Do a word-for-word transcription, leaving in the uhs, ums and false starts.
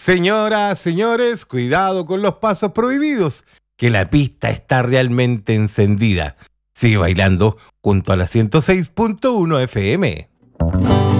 Señoras, señores, cuidado con los pasos prohibidos, que la pista está realmente encendida. Sigue bailando junto a la ciento seis punto uno F M.